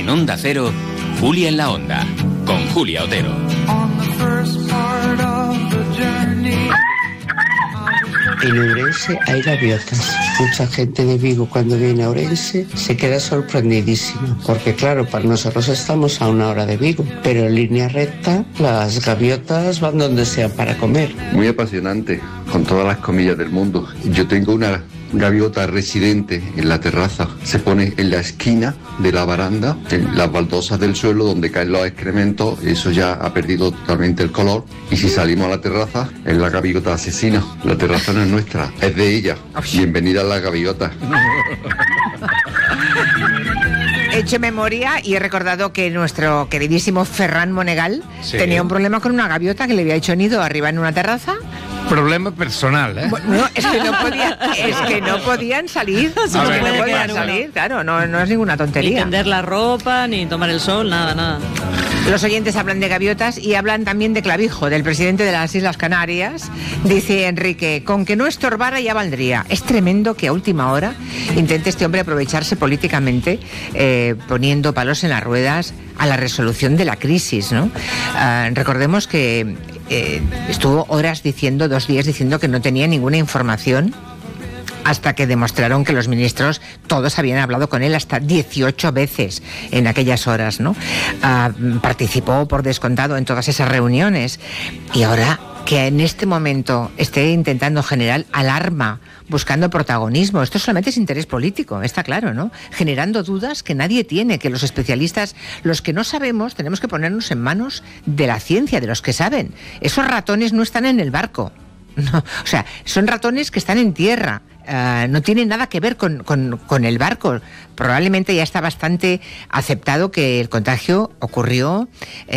En Onda Cero, Julia en la Onda, con Julia Otero. En Ourense hay gaviotas. Mucha gente de Vigo cuando viene a Ourense se queda sorprendidísima, porque claro, para nosotros estamos a 1 hora de Vigo, pero en línea recta las gaviotas van donde sean para comer. Muy apasionante, con todas las comillas del mundo. Yo tengo una gaviota residente en la terraza, se pone en la esquina de la baranda, en las baldosas del suelo donde caen los excrementos, eso ya ha perdido totalmente el color, y si salimos a la terraza es la gaviota asesina. La terraza no es nuestra, es de ella. Bienvenida a la gaviota. He hecho memoria y he recordado que nuestro queridísimo Ferran Monegal tenía un problema con una gaviota que le había hecho nido arriba en una terraza. Problema personal, ¿eh? Bueno, es que no podían salir. Claro, no es ninguna tontería. Ni tender la ropa, ni tomar el sol, nada. Los oyentes hablan de gaviotas y hablan también de Clavijo, del presidente de las Islas Canarias. Dice Enrique, con que no estorbara ya valdría. Es tremendo que a última hora intente este hombre aprovecharse políticamente, poniendo palos en las ruedas a la resolución de la crisis, ¿no? Recordemos que estuvo 2 días diciendo que no tenía ninguna información, hasta que demostraron que los ministros todos habían hablado con él hasta 18 veces en aquellas horas, ¿no? Participó por descontado en todas esas reuniones, y ahora que en este momento esté intentando generar alarma, buscando protagonismo, esto solamente es interés político, está claro, ¿no? Generando dudas que nadie tiene, que los especialistas, los que no sabemos, tenemos que ponernos en manos de la ciencia, de los que saben. Esos ratones no están en el barco. No, o sea, son ratones que están en tierra, no tienen nada que ver con el barco. Probablemente ya está bastante aceptado que el contagio ocurrió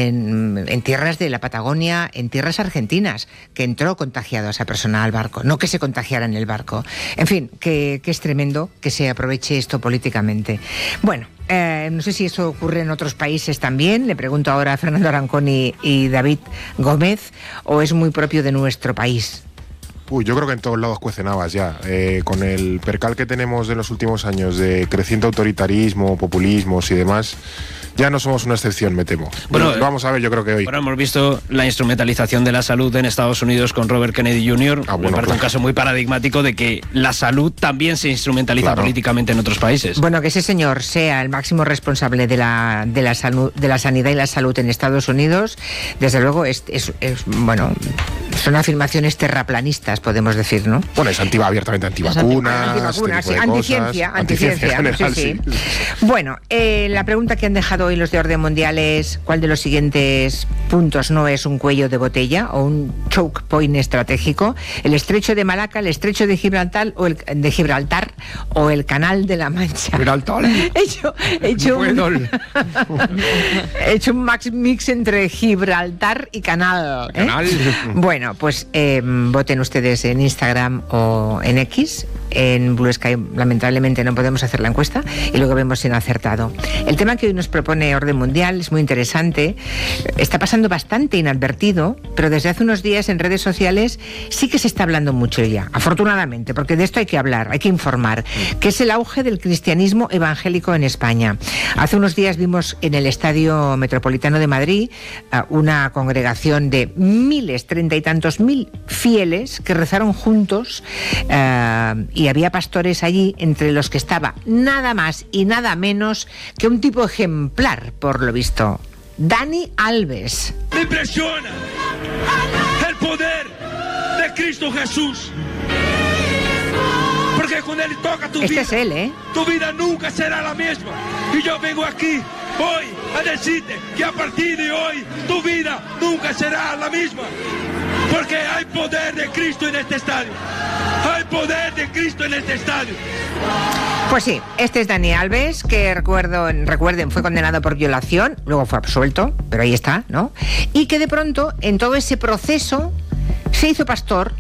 en tierras de la Patagonia, en tierras argentinas, que entró contagiado a esa persona al barco, no que se contagiara en el barco. En fin, que es tremendo que se aproveche esto políticamente. Bueno, no sé si eso ocurre en otros países también, le pregunto ahora a Fernando Arancón y David Gómez, o es muy propio de nuestro país. Yo creo que en todos lados cuecen habas ya. Con el percal que tenemos en los últimos años de creciente autoritarismo, populismos y demás, ya no somos una excepción, me temo. Bueno, vamos a ver, yo creo que hoy. Bueno, hemos visto la instrumentalización de la salud en Estados Unidos con Robert Kennedy Jr. Me parece un caso muy paradigmático de que la salud también se instrumentaliza políticamente en otros países. Bueno, que ese señor sea el máximo responsable de la sanidad y la salud en Estados Unidos, desde luego bueno, son afirmaciones terraplanistas, podemos decir, ¿no? Bueno, es abiertamente antivacunas, sí, anticiencia general, sí. Bueno, la pregunta que han dejado hoy los de Orden Mundial es: ¿cuál de los siguientes puntos no es un cuello de botella o un choke point estratégico? ¿El estrecho de Malaca, el estrecho de Gibraltar o el canal de la Mancha? Gibraltar. He hecho un mix entre Gibraltar y canal. ¿Canal? Bueno, pues voten ustedes en Instagram o en X. En Blue Sky lamentablemente no podemos hacer la encuesta y luego vemos si han acertado. El tema que hoy nos propone Orden Mundial es muy interesante, está pasando bastante inadvertido, pero desde hace unos días en redes sociales sí que se está hablando mucho ya, afortunadamente, porque de esto hay que hablar, hay que informar, que es el auge del cristianismo evangélico en España. Hace unos días vimos en el Estadio Metropolitano de Madrid una congregación de 30 y tantos mil fieles que rezaron juntos, y había pastores allí, entre los que estaba nada más y nada menos que un tipo ejemplar, por lo visto, Dani Alves. Me impresiona el poder de Cristo Jesús, porque cuando Él toca tu vida, es él, tu vida nunca será la misma. Y yo vengo aquí hoy a decirte que a partir de hoy tu vida nunca será la misma, porque hay poder de Cristo en este estadio. Hay poder de Cristo en este estadio. Pues sí, este es Dani Alves, que recuerden, fue condenado por violación, luego fue absuelto, pero ahí está, ¿no? Y que de pronto, en todo ese proceso, se hizo pastor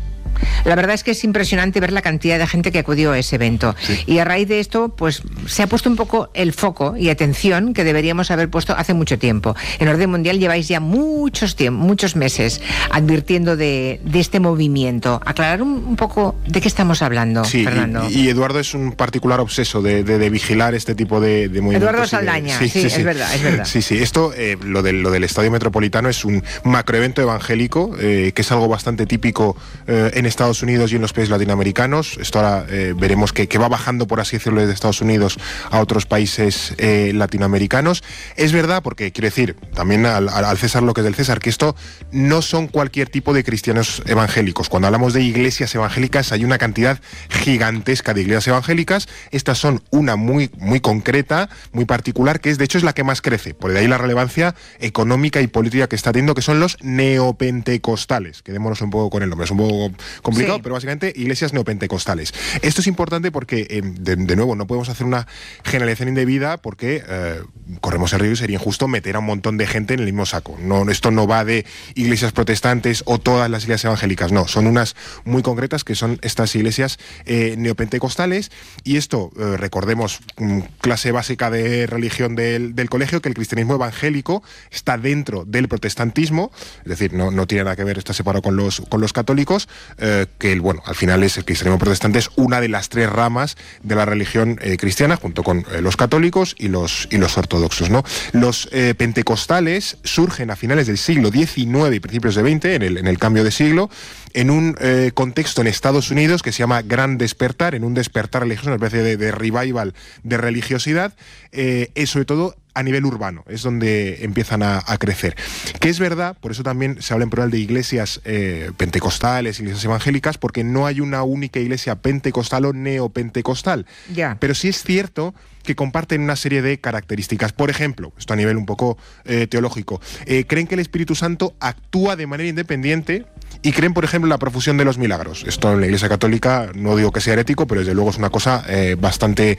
La verdad es que es impresionante ver la cantidad de gente que acudió a ese evento. Sí. Y a raíz de esto, pues se ha puesto un poco el foco y atención que deberíamos haber puesto hace mucho tiempo. En Orden Mundial lleváis ya muchos meses advirtiendo de este movimiento. Aclarar un poco de qué estamos hablando, sí, Fernando. Y Eduardo es un particular obseso de vigilar este tipo de movimientos. Eduardo Saldaña, sí, es verdad. Sí, esto, lo del Estadio Metropolitano es un macroevento evangélico, que es algo bastante típico en Estados Unidos y en los países latinoamericanos. Esto ahora veremos que va bajando, por así decirlo, desde Estados Unidos a otros países latinoamericanos. Es verdad, porque quiero decir, también al César lo que es del César, que esto no son cualquier tipo de cristianos evangélicos. Cuando hablamos de iglesias evangélicas hay una cantidad gigantesca de iglesias evangélicas. Estas son una muy concreta, muy particular, que de hecho es la que más crece, por de ahí la relevancia económica y política que está teniendo, que son los neopentecostales. Quedémonos un poco con el nombre, es un poco complicado, sí. Pero básicamente iglesias neopentecostales. Esto es importante porque, de nuevo, no podemos hacer una generalización indebida porque corremos el riesgo y sería injusto meter a un montón de gente en el mismo saco. No, esto no va de iglesias protestantes o todas las iglesias evangélicas, no, son unas muy concretas que son estas iglesias neopentecostales. Y esto, recordemos, clase básica de religión del colegio, que el cristianismo evangélico está dentro del protestantismo, es decir, no tiene nada que ver, está separado con los católicos, que al final el cristianismo protestante es una de las 3 ramas de la religión cristiana, junto con los católicos y los ortodoxos, ¿no? Los pentecostales surgen a finales del siglo XIX y principios de XX, en el cambio de siglo, en un contexto en Estados Unidos que se llama Gran Despertar, en un despertar religioso, una especie de revival de religiosidad, sobre todo a nivel urbano, es donde empiezan a crecer. Que es verdad, por eso también se habla en plural de iglesias pentecostales, iglesias evangélicas, porque no hay una única iglesia pentecostal o neopentecostal. Ya. Pero sí es cierto que comparten una serie de características. Por ejemplo, esto a nivel un poco teológico, creen que el Espíritu Santo actúa de manera independiente y creen, por ejemplo, en la profusión de los milagros. Esto en la Iglesia Católica no digo que sea herético, pero desde luego es una cosa bastante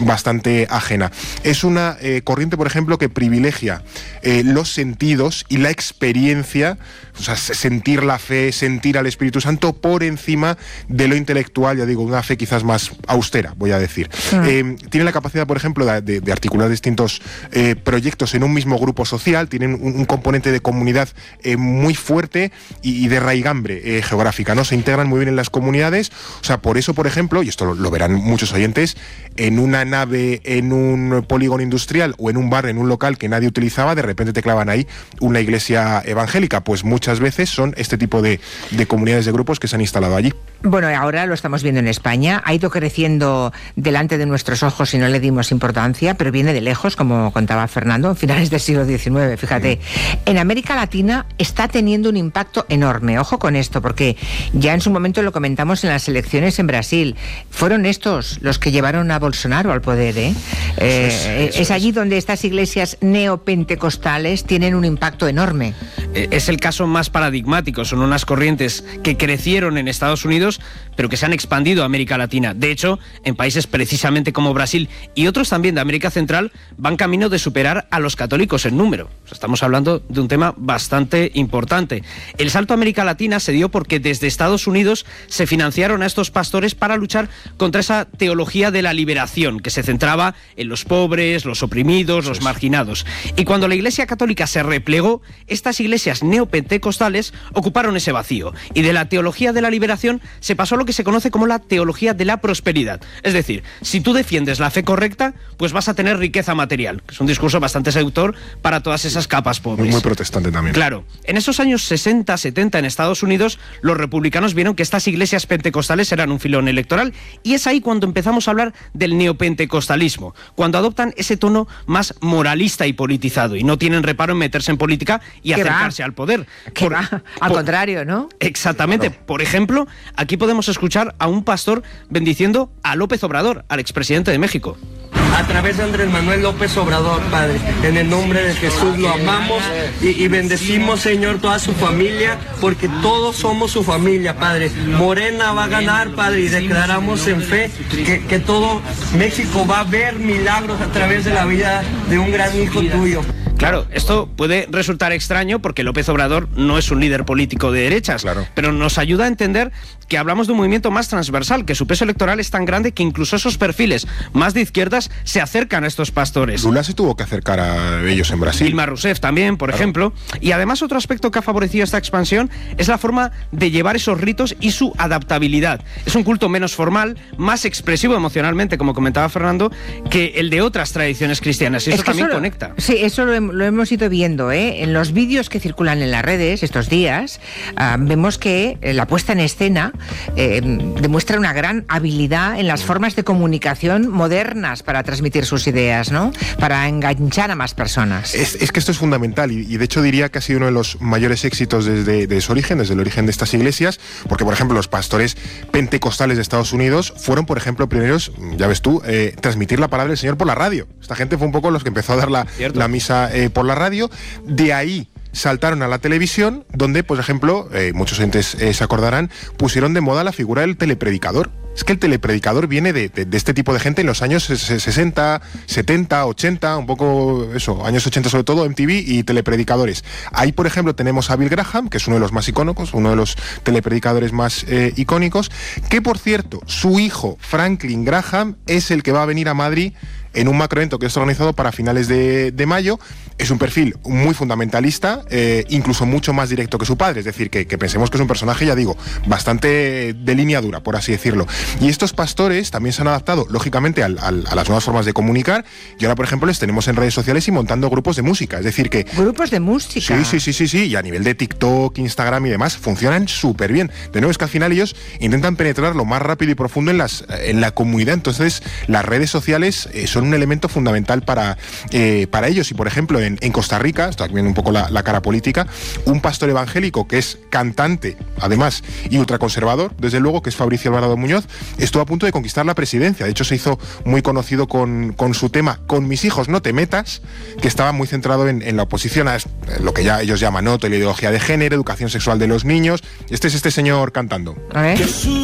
ajena. Es una corriente, por ejemplo, que privilegia los sentidos y la experiencia, o sea, sentir la fe, sentir al Espíritu Santo por encima de lo intelectual, ya digo, una fe quizás más austera, voy a decir. Tiene la capacidad, por ejemplo, de articular distintos proyectos en un mismo grupo social, tienen un componente de comunidad muy fuerte y de raigambre geográfica, ¿no? Se integran muy bien en las comunidades, o sea, por eso, por ejemplo, y esto lo verán muchos oyentes, en una nave, en un polígono industrial o en un bar, en un local que nadie utilizaba, de repente te clavan ahí una iglesia evangélica, pues muchas veces son este tipo de comunidades, de grupos que se han instalado allí. Bueno, ahora lo estamos viendo en España, ha ido creciendo delante de nuestros ojos y no le dimos importancia, pero viene de lejos, como contaba Fernando, en finales del siglo XIX, fíjate. En América Latina está teniendo un impacto enorme, ojo con esto, porque ya en su momento lo comentamos en las elecciones en Brasil, fueron estos los que llevaron a Bolsonaro al poder, ¿eh? Es allí donde estas iglesias neopentecostales tienen un impacto enorme. Es el caso más paradigmático, son unas corrientes que crecieron en Estados Unidos, pero que se han expandido a América Latina. De hecho, en países precisamente como Brasil y otros también de América Central, van camino de superar a los católicos en número. O sea, estamos hablando de un tema bastante importante. El salto a América Latina se dio porque desde Estados Unidos se financiaron a estos pastores para luchar contra esa teología de la liberación, que se centraba en los pobres, los oprimidos, los marginados. Y cuando la Iglesia Católica se replegó, estas iglesias neopentecostales ocuparon ese vacío. Y de la teología de la liberación se pasó a lo que se conoce como la teología de la prosperidad. Es decir, si tú defiendes la fe correcta, pues vas a tener riqueza material, que es un discurso bastante seductor para todas esas capas pobres. Muy protestante también. Claro. En esos años 60, 70 en Estados Unidos, los republicanos vieron que estas iglesias pentecostales eran un filón electoral, y es ahí cuando empezamos a hablar del neopentecostalismo, cuando adoptan ese tono más moralista y politizado, y no tienen reparo en meterse en política y acercarse al poder. Al contrario, ¿no? Exactamente. Claro. Por ejemplo, aquí podemos escuchar a un pastor bendiciendo a López Obrador, al expresidente de México. A través de Andrés Manuel López Obrador, Padre, en el nombre de Jesús lo amamos y bendecimos, Señor, toda su familia, porque todos somos su familia, Padre. Morena va a ganar, Padre, y declaramos en fe que todo México va a ver milagros a través de la vida de un gran hijo tuyo. Claro, esto puede resultar extraño porque López Obrador no es un líder político de derechas, pero nos ayuda a entender que hablamos de un movimiento más transversal, que su peso electoral es tan grande que incluso esos perfiles más de izquierdas se acercan a estos pastores. Lula se tuvo que acercar a ellos en Brasil. Dilma Rousseff también, por ejemplo. Y además otro aspecto que ha favorecido esta expansión es la forma de llevar esos ritos y su adaptabilidad. Es un culto menos formal, más expresivo emocionalmente, como comentaba Fernando, que el de otras tradiciones cristianas. Y eso también conecta. Sí, eso lo hemos ido viendo, ¿eh? En los vídeos que circulan en las redes estos días, vemos que la puesta en escena demuestra una gran habilidad en las formas de comunicación modernas para transmitir sus ideas, ¿no? Para enganchar a más personas. Es que esto es fundamental y de hecho diría que ha sido uno de los mayores éxitos desde su origen, desde el origen de estas iglesias, porque por ejemplo los pastores pentecostales de Estados Unidos fueron, por ejemplo, primeros, ya ves tú, transmitir la palabra del Señor por la radio. Esta gente fue un poco los que empezó a dar la misa por la radio. De ahí saltaron a la televisión, donde, por ejemplo, muchos entes se acordarán, pusieron de moda la figura del telepredicador. Es que el telepredicador viene de este tipo de gente en los años 60, 70, 80, un poco eso, años 80 sobre todo, MTV y telepredicadores. Ahí, por ejemplo, tenemos a Bill Graham, que es uno de los más icónicos, uno de los telepredicadores más icónicos, que por cierto, su hijo Franklin Graham es el que va a venir a Madrid en un macroevento que está organizado para finales de mayo. Es un perfil muy fundamentalista, incluso mucho más directo que su padre, es decir, que pensemos que es un personaje, ya digo, bastante de línea dura, por así decirlo. Y estos pastores también se han adaptado, lógicamente, a las nuevas formas de comunicar, y ahora, por ejemplo, les tenemos en redes sociales y montando grupos de música, es decir que... ¿Grupos de música? Sí, y a nivel de TikTok, Instagram y demás, funcionan súper bien. De nuevo, es que al final ellos intentan penetrar lo más rápido y profundo en la comunidad, entonces las redes sociales son un elemento fundamental para ellos. Y por ejemplo en Costa Rica, esto aquí viene un poco la cara política, un pastor evangélico que es cantante además y ultraconservador, desde luego, que es Fabricio Alvarado Muñoz, estuvo a punto de conquistar la presidencia. De hecho se hizo muy conocido con su tema "Con mis hijos no te metas", que estaba muy centrado en la oposición a lo que ya ellos llaman, ¿no?, la ideología de género, educación sexual de los niños. Este es este señor cantando. A ver.